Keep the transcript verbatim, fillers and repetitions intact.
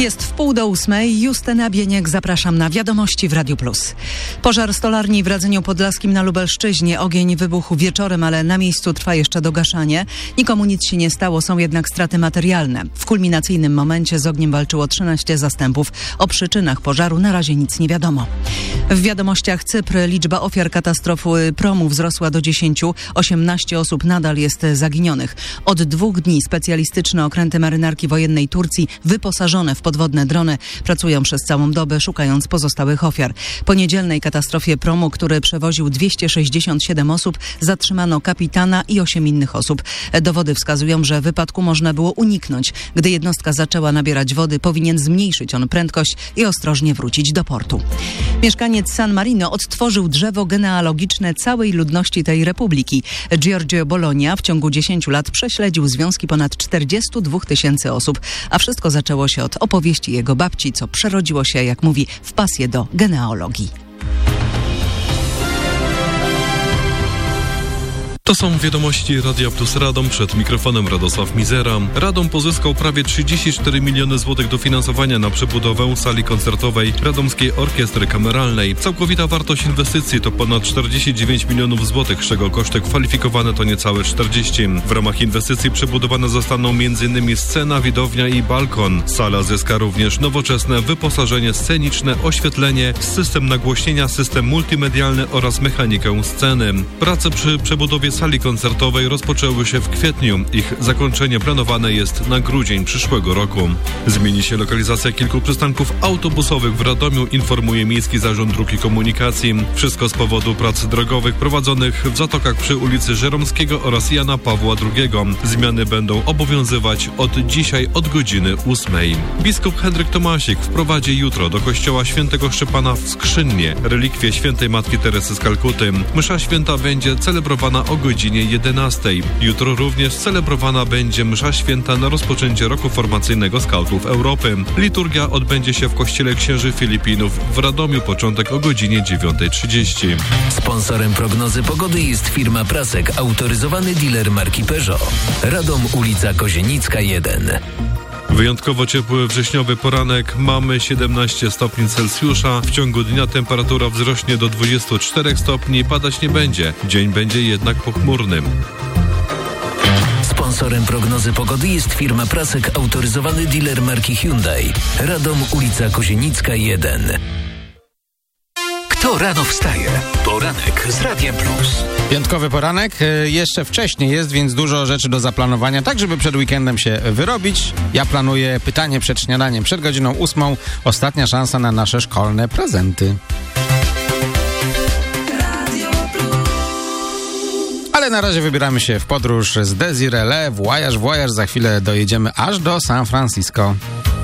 Jest w pół do ósmej. Justyna Bieniek, zapraszam na Wiadomości w Radiu Plus. Pożar stolarni w Radzeniu Podlaskim na Lubelszczyźnie. Ogień wybuchł wieczorem, ale na miejscu trwa jeszcze dogaszanie. Nikomu nic się nie stało, są jednak straty materialne. W kulminacyjnym momencie z ogniem walczyło trzynaście zastępów. O przyczynach pożaru na razie nic nie wiadomo. W Wiadomościach Cypr liczba ofiar katastrofy promu wzrosła do dziesięciu. osiemnaście osób nadal jest zaginionych. Od dwóch dni specjalistyczne okręty marynarki wojennej Turcji wyposażone w podwodne drony pracują przez całą dobę, szukając pozostałych ofiar. Po niedzielnej katastrofie promu, który przewoził dwieście sześćdziesiąt siedem osób, zatrzymano kapitana i osiem innych osób. Dowody wskazują, że wypadku można było uniknąć. Gdy jednostka zaczęła nabierać wody, powinien zmniejszyć on prędkość i ostrożnie wrócić do portu. Mieszkaniec San Marino odtworzył drzewo genealogiczne całej ludności tej republiki. Giorgio Bologna w ciągu dziesięciu lat prześledził związki ponad czterdziestu dwóch tysięcy osób, a wszystko zaczęło się od opowieści jego babci, co przerodziło się, jak mówi, w pasję do genealogii. To są Wiadomości Radia Plus Radom, przed mikrofonem Radosław Mizera. Radom pozyskał prawie trzydzieści cztery miliony złotych dofinansowania na przebudowę sali koncertowej Radomskiej Orkiestry Kameralnej. Całkowita wartość inwestycji to ponad czterdzieści dziewięć milionów złotych, z czego koszty kwalifikowane to niecałe czterdzieści. W ramach inwestycji przebudowane zostaną m.in. scena, widownia i balkon. Sala zyska również nowoczesne wyposażenie sceniczne, oświetlenie, system nagłośnienia, system multimedialny oraz mechanikę sceny. Prace przy przebudowie sali koncertowej rozpoczęły się w kwietniu. Ich zakończenie planowane jest na grudzień przyszłego roku. Zmieni się lokalizacja kilku przystanków autobusowych w Radomiu, informuje Miejski Zarząd Dróg i Komunikacji. Wszystko z powodu prac drogowych prowadzonych w zatokach przy ulicy Żeromskiego oraz Jana Pawła drugiego. Zmiany będą obowiązywać od dzisiaj od godziny ósmej. Biskup Henryk Tomasik wprowadzi jutro do kościoła świętego Szczepana w Skrzynnie relikwie świętej Matki Teresy z Kalkuty. Msza święta będzie celebrowana o godzinie jedenastej. Jutro również celebrowana będzie msza święta na rozpoczęcie roku formacyjnego Skautów Europy. Liturgia odbędzie się w kościele księży Filipinów w Radomiu, początek o godzinie dziewiątej trzydzieści. Sponsorem prognozy pogody jest firma Prasek, autoryzowany dealer marki Peugeot. Radom, ulica Kozienicka jeden. Wyjątkowo ciepły wrześniowy poranek, mamy siedemnaście stopni Celsjusza. W ciągu dnia temperatura wzrośnie do dwudziestu czterech stopni, padać nie będzie. Dzień będzie jednak pochmurny. Sponsorem prognozy pogody jest firma Prasek, autoryzowany dealer marki Hyundai. Radom, ulica Kozienicka jeden. Kto rano wstaje? Poranek z Radiem Plus. Piątkowy poranek, jeszcze wcześniej jest, więc dużo rzeczy do zaplanowania, tak żeby przed weekendem się wyrobić. Ja planuję pytanie przed śniadaniem, przed godziną ósmą. Ostatnia szansa na nasze szkolne prezenty. Ale na razie wybieramy się w podróż z Desiree Le, Voyage, Voyage. Za chwilę dojedziemy aż do San Francisco.